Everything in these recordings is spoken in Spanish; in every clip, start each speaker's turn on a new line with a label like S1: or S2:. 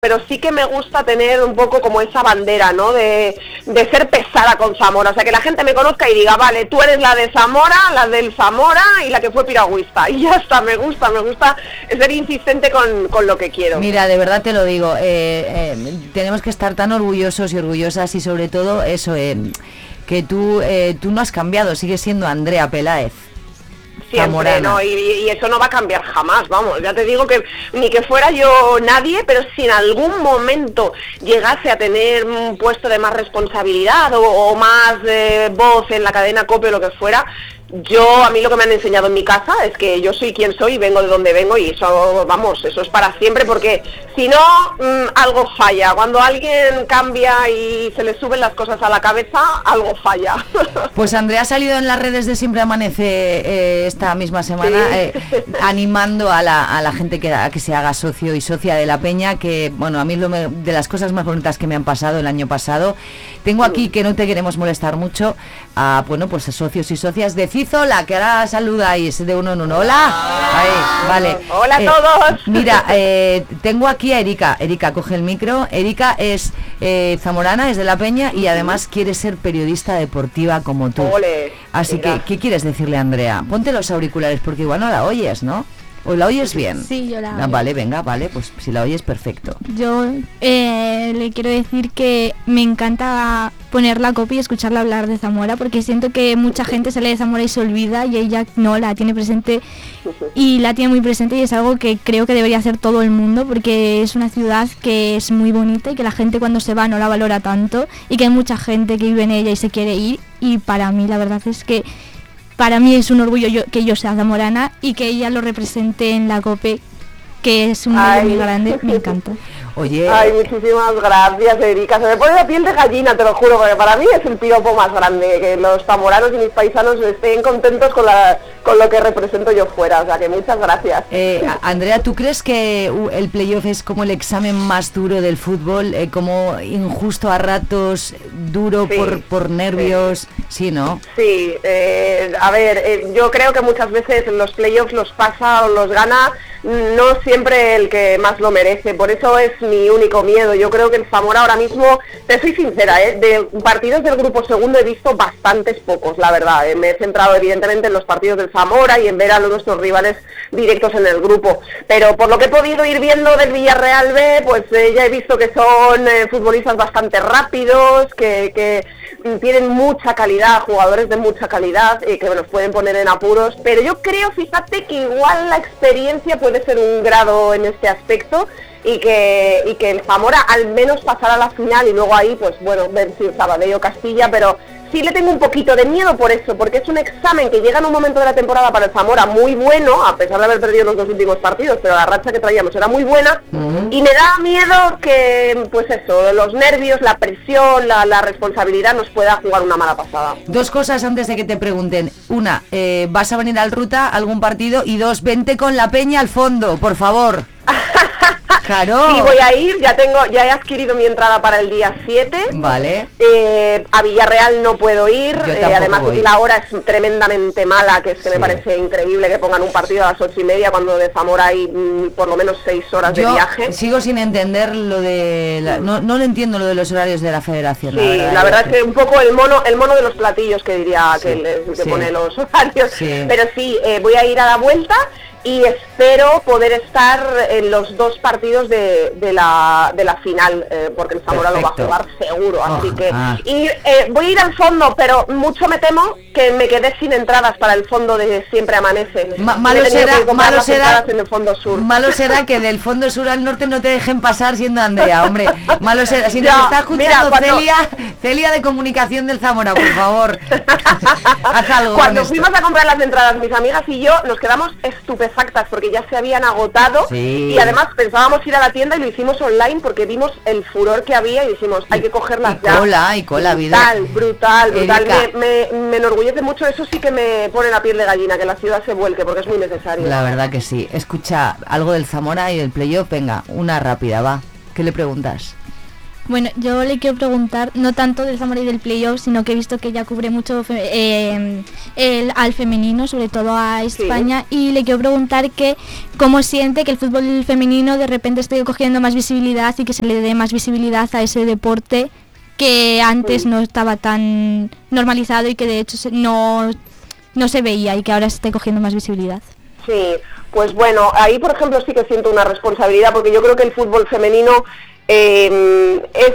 S1: pero sí que me gusta tener un poco como esa bandera, ¿no? De ser pesada con Zamora, o sea, que la gente me conozca y diga, vale, tú eres la de Zamora, la del Zamora y la que fue piragüista, y ya está, me gusta ser insistente con lo que quiero.
S2: Mira, de verdad te lo digo, tenemos que estar tan orgullosos y orgullosas, y sobre todo eso, que tú no has cambiado, sigues siendo Andrea Peláez.
S1: Siempre, ¿no? Y eso no va a cambiar jamás, vamos, ya te digo que ni que fuera yo nadie, pero si en algún momento llegase a tener un puesto de más responsabilidad o más voz en la cadena COPE o lo que fuera, a mí lo que me han enseñado en mi casa es que yo soy quien soy y vengo de donde vengo, y eso, vamos, eso es para siempre, porque si no, algo falla. Cuando alguien cambia y se le suben las cosas a la cabeza, algo falla.
S2: Pues Andrea ha salido en las redes de Siempre Amanece esta misma semana, sí. Animando a la gente a que se haga socio y socia de la Peña, que, bueno, a mí de las cosas más bonitas que me han pasado el año pasado. Tengo aquí, que no te queremos molestar mucho, pues a socios y socias de Cizola, que ahora saludáis de uno en uno. Hola. Ahí, vale.
S1: Hola a todos.
S2: Mira, tengo aquí a Erika. Erika, coge el micro. Erika es zamorana, es de la Peña, y además quiere ser periodista deportiva como tú.
S1: Ole,
S2: así
S1: mira.
S2: que, ¿qué quieres decirle a Andrea? Ponte los auriculares, porque igual no la oyes, ¿no? ¿O la oyes bien?
S3: Sí, yo la oigo.
S2: Vale, venga, vale, pues si la oyes, perfecto.
S3: Yo le quiero decir que me encanta poner la COPE y escucharla hablar de Zamora, porque siento que mucha gente sale de Zamora y se olvida, y ella no, la tiene presente, y la tiene muy presente, y es algo que creo que debería hacer todo el mundo, porque es una ciudad que es muy bonita y que la gente cuando se va no la valora tanto, y que hay mucha gente que vive en ella y se quiere ir, y para mí la verdad es que para mí es un orgullo que yo sea zamorana y que ella lo represente en la COPE, que es un orgullo muy grande, me encanta.
S2: Oye,
S1: ay, muchísimas gracias, Erika, se me pone la piel de gallina, te lo juro, porque para mí es el piropo más grande, que los zamoranos y mis paisanos estén contentos con lo que represento yo fuera, o sea que muchas gracias.
S2: Andrea, ¿tú crees que el playoff es como el examen más duro del fútbol, como injusto a ratos, duro sí, por nervios? Sí, ¿no?
S1: Sí, a ver, yo creo que muchas veces los playoffs los pasa o los gana no siempre el que más lo merece, por eso es mi único miedo. Yo creo que el Zamora ahora mismo, te soy sincera, de partidos del grupo segundo he visto bastantes pocos, la verdad, me he centrado evidentemente en los partidos del Zamora y en ver a nuestros rivales directos en el grupo, pero por lo que he podido ir viendo del Villarreal B, pues ya he visto que son futbolistas bastante rápidos, que tienen mucha calidad, jugadores de mucha calidad, que nos pueden poner en apuros, pero yo creo, fíjate, que igual la experiencia puede ser un grado en este aspecto, y que el Zamora al menos pasará a la final, y luego ahí, pues bueno, ver si Sabadell o Castilla, pero sí le tengo un poquito de miedo por eso, porque es un examen que llega en un momento de la temporada para el Zamora muy bueno, a pesar de haber perdido los dos últimos partidos, pero la racha que traíamos era muy buena, y me da miedo que, pues eso, los nervios, la presión, la responsabilidad nos pueda jugar una mala pasada.
S2: Dos cosas antes de que te pregunten. Una, ¿vas a venir al Ruta algún partido? Y dos, vente con la Peña al fondo, por favor. Claro.
S1: Sí, voy a ir, ya he adquirido mi entrada para el día 7.
S2: Vale.
S1: A Villarreal no puedo ir, además
S2: voy.
S1: La hora es tremendamente mala, que es que sí, me parece increíble que pongan un partido a las 8:30 cuando de Zamora hay por lo menos 6 horas de viaje.
S2: Sigo sin entender lo de... no lo entiendo, lo de los horarios de la federación.
S1: Sí, la verdad es que un poco el mono de los platillos, que diría, sí, que pone los horarios, sí. Pero sí, voy a ir a la vuelta, y espero poder estar en los dos partidos de la final, porque el Zamora lo va a jugar seguro, así que voy a ir al fondo, pero mucho me temo que me quedé sin entradas para el fondo de Siempre Amanece.
S2: Malo será
S1: en el fondo sur.
S2: Malo será que del fondo sur al norte no te dejen pasar siendo Andrea, hombre. Malo será. Si nos está escuchando, mira, Celia de Comunicación del Zamora, por favor. Haz algo.
S1: Cuando fuimos a comprar las entradas, mis amigas y yo nos quedamos estupefactas porque ya se habían agotado, sí. Y además pensábamos ir a la tienda y lo hicimos online porque vimos el furor que había y dijimos, hay que cogerlas ya.
S2: Cola, vida.
S1: Brutal. Me enorgullece mucho, eso sí que me pone la piel de gallina, que la ciudad se vuelque, porque es muy necesario.
S2: La verdad que sí. Escucha, algo del Zamora y del playoff, venga, una rápida, va. ¿Qué le preguntas?
S3: Bueno, yo le quiero preguntar, no tanto del Zamora y del playoff, sino que he visto que ella cubre mucho al femenino, sobre todo a España, y le quiero preguntar que cómo siente que el fútbol femenino de repente esté cogiendo más visibilidad y que se le dé más visibilidad a ese deporte que antes no estaba tan normalizado y que de hecho no se veía y que ahora se esté cogiendo más visibilidad.
S1: Sí, pues bueno, ahí por ejemplo sí que siento una responsabilidad, porque yo creo que el fútbol femenino es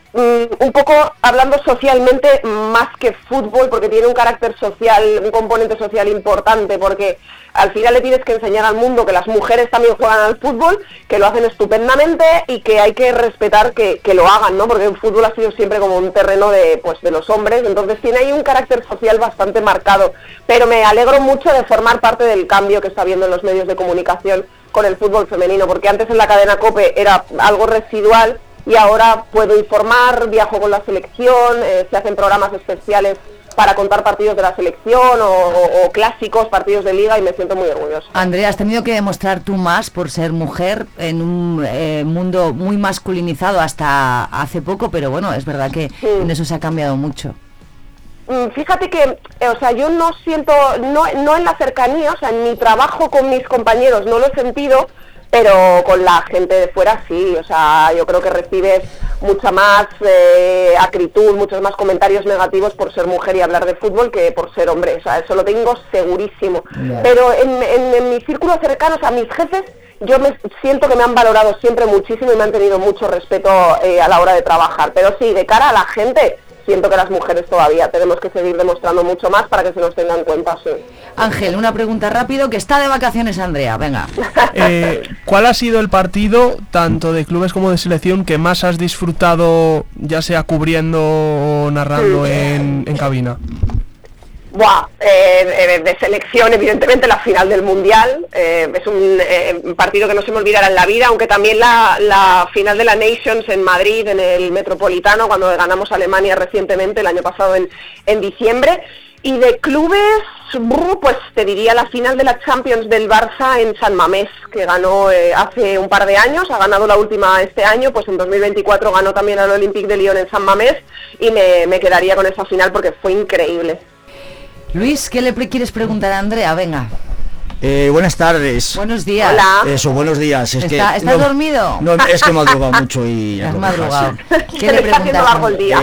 S1: un poco, hablando socialmente, más que fútbol, porque tiene un carácter social, un componente social importante, porque al final le tienes que enseñar al mundo que las mujeres también juegan al fútbol, que lo hacen estupendamente y que hay que respetar que lo hagan, ¿no? Porque el fútbol ha sido siempre como un terreno de los hombres, entonces tiene ahí un carácter social bastante marcado, pero me alegro mucho de formar parte del cambio que está habiendo en los medios de comunicación con el fútbol femenino, porque antes en la cadena COPE era algo residual y ahora puedo informar, viajo con la selección, se hacen programas especiales para contar partidos de la selección o clásicos, partidos de liga, y me siento muy orgullosa.
S2: Andrea, has tenido que demostrar tú más por ser mujer en un mundo muy masculinizado hasta hace poco, pero bueno, es verdad que en eso se ha cambiado mucho.
S1: Fíjate que, yo no siento, no en la cercanía, en mi trabajo con mis compañeros no lo he sentido, pero con la gente de fuera sí, yo creo que recibes mucha más acritud, muchos más comentarios negativos por ser mujer y hablar de fútbol que por ser hombre, eso lo tengo segurísimo. Yeah. Pero en mi círculo cercano, mis jefes, yo me siento que me han valorado siempre muchísimo y me han tenido mucho respeto a la hora de trabajar, pero sí, de cara a la gente, siento que las mujeres todavía tenemos que seguir demostrando mucho más para que se nos tenga en cuenta, sí.
S2: Ángel, una pregunta rápido, que está de vacaciones Andrea, venga.
S4: ¿Cuál ha sido el partido, tanto de clubes como de selección, que más has disfrutado, ya sea cubriendo o narrando en cabina?
S1: Buah, de selección, evidentemente la final del Mundial, es un partido que no se me olvidará en la vida, aunque también la final de la Nations en Madrid, en el Metropolitano, cuando ganamos a Alemania recientemente, el año pasado en diciembre. Y de clubes, pues te diría la final de la Champions del Barça en San Mamés, que ganó hace un par de años, ha ganado la última este año, pues en 2024 ganó también al Olympique de Lyon en San Mamés, y me quedaría con esa final porque fue increíble.
S2: Luis, ¿qué le quieres preguntar a Andrea? Venga.
S5: Buenas tardes.
S2: Buenos días.
S1: Hola.
S5: Eso, buenos días.
S2: ¿Estás dormido?
S5: No, es que he madrugado mucho y...
S2: Has madrugado.
S1: ¿Qué le preguntas? Largo el día.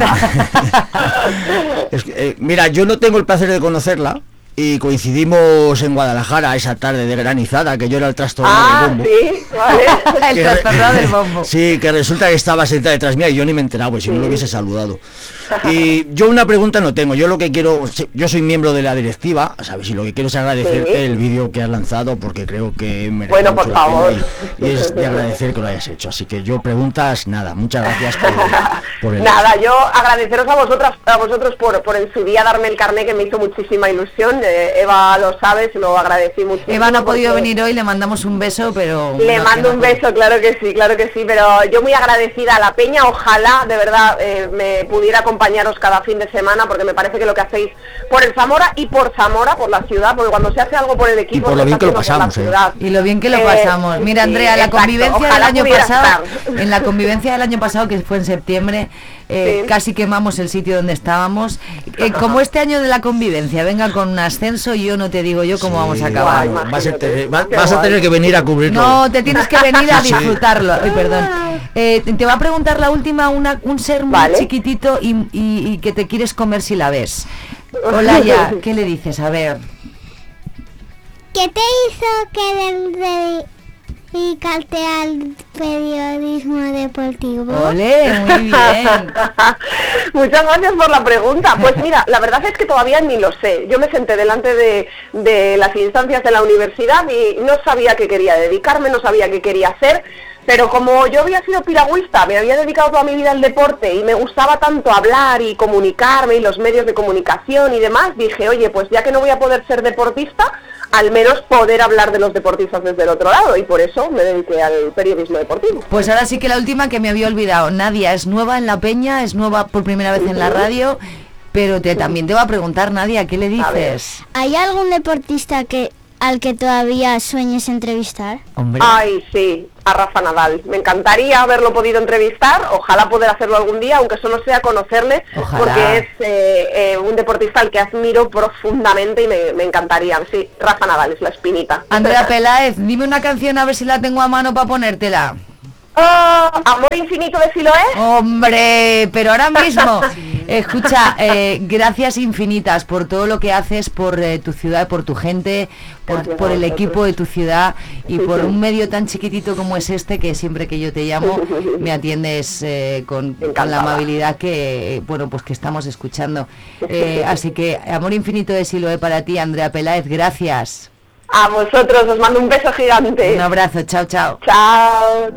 S5: Mira, yo no tengo el placer de conocerla y coincidimos en Guadalajara esa tarde de granizada, que yo era el trastornado del bombo.
S1: Sí, vale.
S2: El trastornado del bombo.
S5: Sí, que resulta que estaba sentada detrás mía y yo ni me enteraba, pues si no lo hubiese saludado. Y yo una pregunta no tengo, yo lo que quiero, yo soy miembro de la directiva, ¿sabes? Y lo que quiero es agradecerte el vídeo que has lanzado, porque creo que merece
S1: bueno, por favor.
S5: Y es de agradecer que lo hayas hecho, así que yo preguntas, nada, muchas gracias por el
S1: nada, yo agradeceros a vosotros por en su día darme el carné, que me hizo muchísima ilusión. Eva lo sabe, se lo agradecí muchísimo.
S2: Eva no ha podido venir hoy, le mandamos un beso, pero...
S1: Le mando un beso, claro que sí, pero yo muy agradecida a la peña, ojalá de verdad me pudiera acompañaros cada fin de semana, porque me parece que lo que hacéis por el Zamora y por Zamora, por la ciudad, porque cuando se hace algo por el equipo...
S5: Y por lo bien que lo pasamos,
S2: Y lo bien que lo pasamos. Mira, Andrea,
S1: sí,
S2: la convivencia
S1: ojalá
S2: del año pasado,
S1: estar.
S2: en la convivencia del año pasado, que fue en septiembre, casi quemamos el sitio donde estábamos. Como este año de la convivencia venga con un ascenso, yo no te digo yo cómo vamos a acabar.
S5: Guay, vas a tener que venir a cubrirlo.
S2: No, te tienes que venir a disfrutarlo. Ay, perdón. Te va a preguntar la última, un ser muy chiquitito y que te quieres comer si la ves. Hola, ya, ¿qué le dices? A ver.
S6: ¿Qué te hizo dedicarte al periodismo deportivo?
S2: ¡Ole! Muy bien.
S1: Muchas gracias por la pregunta. Pues mira, la verdad es que todavía ni lo sé. Yo me senté delante de las instancias de la universidad y no sabía qué quería dedicarme, no sabía qué quería hacer. Pero como yo había sido piragüista, me había dedicado toda mi vida al deporte y me gustaba tanto hablar y comunicarme y los medios de comunicación y demás, dije, oye, pues ya que no voy a poder ser deportista, al menos poder hablar de los deportistas desde el otro lado, y por eso me dediqué al periodismo deportivo.
S2: Pues ahora sí que la última, que me había olvidado. Nadia es nueva en La Peña, es nueva por primera vez en la radio, pero también te va a preguntar, Nadia, ¿qué le dices?
S6: ¿Hay algún deportista que al que todavía sueñes entrevistar?
S2: Hombre,
S1: Ay, sí, a Rafa Nadal. Me encantaría haberlo podido entrevistar, ojalá poder hacerlo algún día, aunque solo sea conocerle,
S2: Ojalá.
S1: porque es un deportista al que admiro profundamente y me encantaría. Sí, Rafa Nadal es la espinita.
S2: Andrea Peláez, dime una canción a ver si la tengo a mano para ponértela.
S1: Amor infinito de Siloé.
S2: Hombre, pero ahora mismo, escucha, gracias infinitas por todo lo que haces por tu ciudad, por tu gente,
S1: Gracias
S2: por
S1: a
S2: el
S1: vosotros.
S2: equipo de tu ciudad y
S1: Sí,
S2: por
S1: sí.
S2: un medio tan chiquitito como es este, que siempre que yo te llamo me atiendes con la
S1: Encantada.
S2: amabilidad que, bueno, pues que estamos escuchando. Así que amor infinito de Siloé para ti, Andrea Peláez, gracias.
S1: A vosotros os mando un beso gigante.
S2: Un abrazo, chao, chao.
S1: Chao.